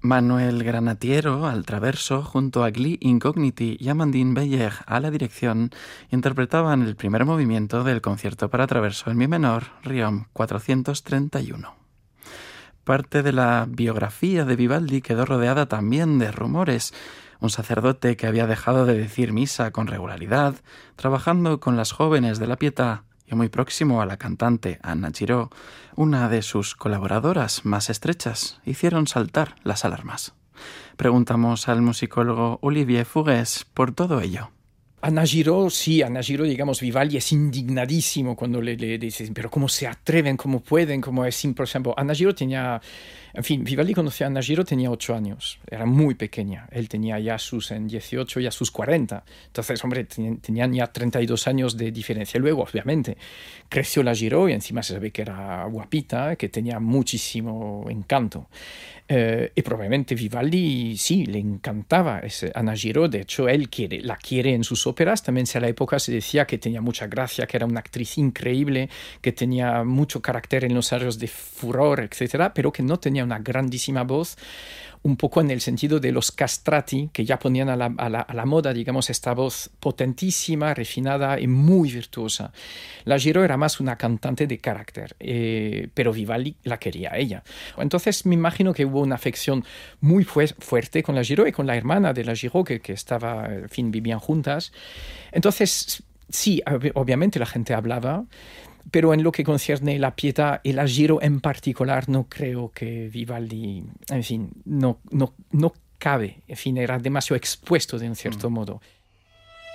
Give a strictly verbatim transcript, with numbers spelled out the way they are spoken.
Manuel Granatiero al traverso, junto a Gli Incogniti y Amandine Beyer a la dirección, interpretaban el primer movimiento del concierto para traverso en mi menor, Riom cuatrocientos treinta y uno. Parte de la biografía de Vivaldi quedó rodeada también de rumores. Un sacerdote que había dejado de decir misa con regularidad, trabajando con las jóvenes de la Pietà, y muy próximo a la cantante Anna Giraud, una de sus colaboradoras más estrechas, hicieron saltar las alarmas. Preguntamos al musicólogo Olivier Fugues por todo ello. Anna Giraud, sí, Anna Giraud, digamos, Vivaldi es indignadísimo cuando le, le dicen, pero ¿cómo se atreven? ¿Cómo pueden? ¿Cómo es imposible? Anna Giraud tenía, en fin, Vivaldi conoció a Anna Giraud, tenía ocho años, era muy pequeña, él tenía ya sus en dieciocho, ya sus cuarenta, entonces, hombre, ten, tenían ya treinta y dos años de diferencia. Luego, obviamente, creció la Giraud y encima se sabe que era guapita, que tenía muchísimo encanto. Eh, y probablemente Vivaldi, sí, le encantaba ese Anna Giraud, de hecho, él quiere, la quiere en sus óperas. También en la época se decía que tenía mucha gracia, que era una actriz increíble, que tenía mucho carácter en los arios de furor, etcétera, pero que no tenía una grandísima voz, un poco en el sentido de los castrati, que ya ponían a la, a la, a la moda, digamos, esta voz potentísima, refinada y muy virtuosa. La Giraud era más una cantante de carácter, eh, pero Vivaldi la quería a ella. Entonces me imagino que hubo una afección muy fu- fuerte con la Giraud y con la hermana de la Giraud, que, que estaba, en fin, vivían juntas. Entonces, sí, ob- obviamente la gente hablaba, pero en lo que concierne la Pietà y la Giraud en particular, no creo que Vivaldi, en fin, no, no, no cabe, en fin, era demasiado expuesto de un cierto mm. modo.